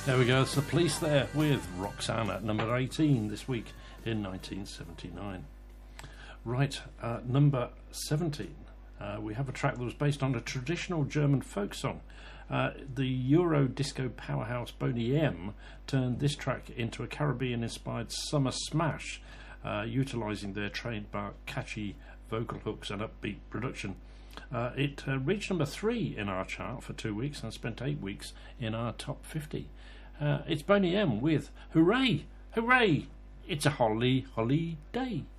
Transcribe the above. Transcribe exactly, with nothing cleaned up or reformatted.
There we go, it's the Police there with Roxanne at number eighteen this week in nineteen seventy-nine. Right, uh, number seventeen. Uh, we have a track that was based on a traditional German folk song. Uh, the Euro disco powerhouse Boney M turned this track into a Caribbean-inspired summer smash, uh, utilising their trademark catchy vocal hooks and upbeat production. Uh, it uh, reached number three in our chart for two weeks and spent eight weeks in our top fifty. Uh, it's Boney M with Hooray! Hooray! It's a holly, holly day.